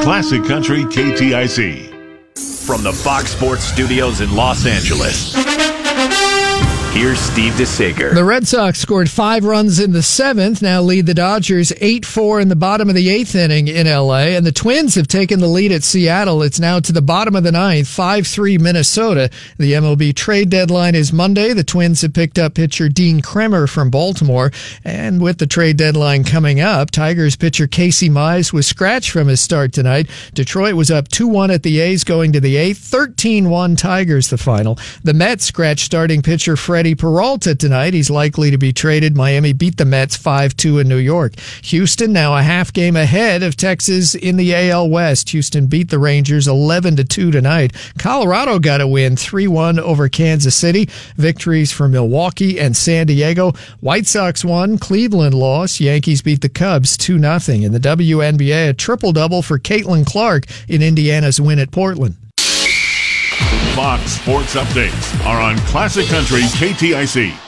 Classic Country KTIC. From the Fox Sports Studios in Los Angeles, here's Steve DeSager. The Red Sox scored 5 runs in the 7th, now lead the Dodgers 8-4 in the bottom of the 8th inning in L.A., and the Twins have taken the lead at Seattle. It's now to the bottom of the 9th, 5-3 Minnesota. The MLB trade deadline is Monday. The Twins have picked up pitcher Dean Kremer from Baltimore, and with the trade deadline coming up, Tigers pitcher Casey Mize was scratched from his start tonight. Detroit was up 2-1 at the A's going to the 8th, 13-1 Tigers the final. The Mets scratched starting pitcher Freddie Peralta tonight. He's likely to be traded. Miami beat the Mets 5-2 in New York. Houston now a half game ahead of Texas in the AL West. Houston beat the Rangers 11-2 tonight. Colorado got a win 3-1 over Kansas City. Victories for Milwaukee and San Diego. White Sox won. Cleveland lost. Yankees beat the Cubs 2-0. In the WNBA, a triple-double for Caitlin Clark in Indiana's win at Portland. Fox Sports Updates are on Classic Country KTIC.